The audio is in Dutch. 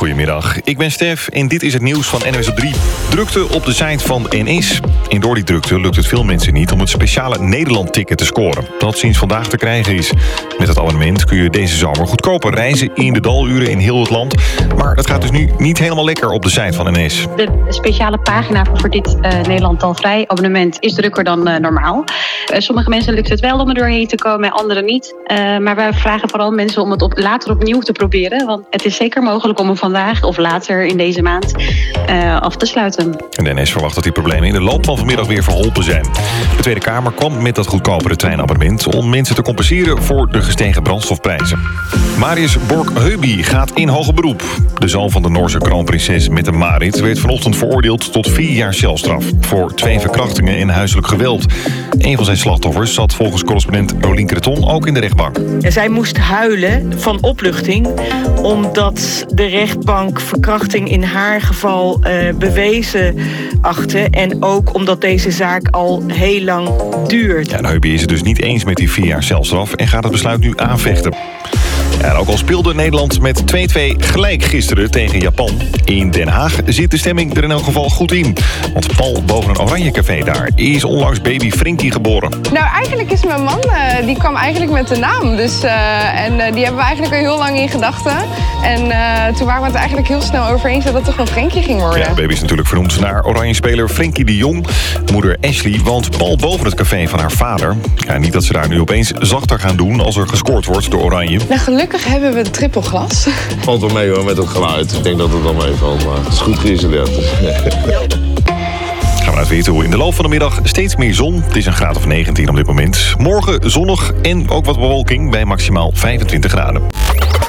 Goedemiddag, ik ben Stef en dit is het nieuws van NOS op 3. Drukte op de site van NS. En door die drukte lukt het veel mensen niet om het speciale Nederland-ticket te scoren. Dat sinds vandaag te krijgen is. Met het abonnement kun je deze zomer goedkoper reizen in de daluren in heel het land. Maar dat gaat dus nu niet helemaal lekker op de site van NS. De speciale pagina voor dit Nederland Talvrij abonnement is drukker dan normaal. Sommige mensen lukt het wel om er doorheen te komen, anderen niet. Maar wij vragen vooral mensen om het later opnieuw te proberen. Want het is zeker mogelijk om hem vandaag of later in deze maand af te sluiten. En de NS verwacht dat die problemen in de loop van vanmiddag weer verholpen zijn. De Tweede Kamer kwam met dat goedkopere treinabonnement om mensen te compenseren voor de gestegen brandstofprijzen. Marius Borg-Heuby gaat in hoger beroep. De zoon van de Noorse kroonprinses Mette-Marit werd vanochtend veroordeeld tot 4 jaar celstraf voor 2 verkrachtingen en huiselijk geweld. Een van zijn slachtoffers zat volgens correspondent Rolien Creton ook in de rechtbank. Zij moest huilen van opluchting omdat de rechtbank verkrachting in haar geval bewezen achtte. En ook omdat deze zaak al heel lang duurt. Ja, Heuby is het dus niet eens met die 4 jaar celstraf en gaat het besluit nu aanvechten. En ook al speelde Nederland met 2-2 gelijk gisteren tegen Japan. In Den Haag zit de stemming er in elk geval goed in. Want pal boven een oranje café daar is onlangs baby Frenkie geboren. Nou, eigenlijk is mijn man, die kwam eigenlijk met de naam. Dus, die hebben we eigenlijk al heel lang in gedachten. En toen waren we het eigenlijk heel snel over eens dat het toch een Frenkie ging worden. Ja, de baby is natuurlijk vernoemd naar oranje-speler Frenkie de Jong. Moeder Ashley woont pal boven het café van haar vader. Ja, niet dat ze daar nu opeens zachter gaan doen als er gescoord wordt door oranje. Nou, gelukkig hebben we het trippelglas. Valt wel mee hoor, met het geluid. Ik denk dat het wel meevalt, maar het is goed geïsoleerd. Gaan we naar het weer toe. In de loop van de middag steeds meer zon. Het is een graad of 19 op dit moment. Morgen zonnig en ook wat bewolking bij maximaal 25 graden.